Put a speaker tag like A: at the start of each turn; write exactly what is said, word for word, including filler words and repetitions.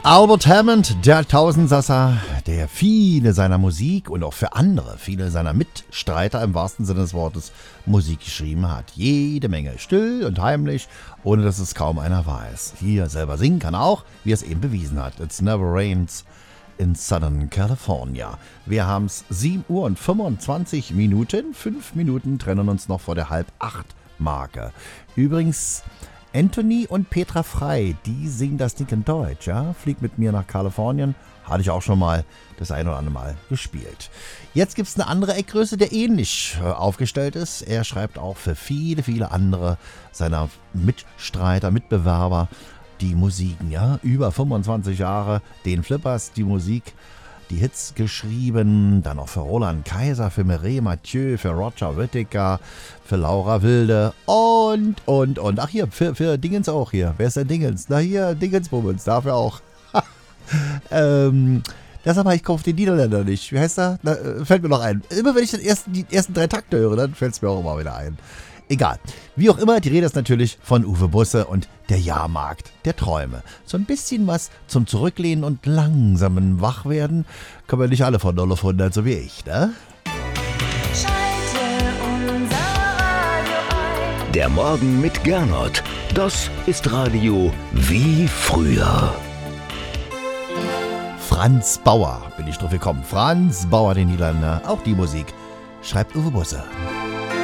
A: Albert Hammond, der Tausendsasser, der viele seiner Musik und auch für andere, viele seiner Mitstreiter im wahrsten Sinne des Wortes Musik geschrieben hat. Jede Menge, still und heimlich, ohne dass es kaum einer weiß. Hier selber singen kann er auch, wie er es eben bewiesen hat. It's never rains in Southern California. Wir haben es sieben Uhr und fünfundzwanzig Minuten. Fünf Minuten trennen uns noch vor der halb acht Marke. Übrigens, Anthony und Petra Frei, die singen das Ding in Deutsch, ja? Flieg mit mir nach Kalifornien, hatte ich auch schon mal das ein oder andere Mal gespielt. Jetzt gibt es eine andere Eckgröße, der ähnlich äh, aufgestellt ist. Er schreibt auch für viele, viele andere seiner Mitstreiter, Mitbewerber die Musiken, ja? Über fünfundzwanzig Jahre, den Flippers, die Musik, die Hits geschrieben, dann auch für Roland Kaiser, für Mireille Mathieu, für Roger Whittaker, für Laura Wilde und, und, und. Ach hier, für, für Dingens auch hier. Wer ist denn Dingens? Na hier, Dingensbummens, dafür auch. ähm, deshalb habe ich auf den Niederländer nicht. Wie heißt er? Na, fällt mir noch ein. Immer wenn ich den ersten, die ersten drei Takte höre, dann fällt es mir auch immer wieder ein. Egal. Wie auch immer, die Rede ist natürlich von Uwe Busse und der Jahrmarkt der Träume. So ein bisschen was zum Zurücklehnen und langsamen Wachwerden können wir nicht alle von null auf hundert, so wie ich, ne?
B: Schalte unser Radio ein.
C: Der Morgen mit Gernot. Das ist Radio wie früher.
A: Franz Bauer bin ich drauf gekommen. Franz Bauer, den Niederländer. Auch die Musik schreibt Uwe Busse.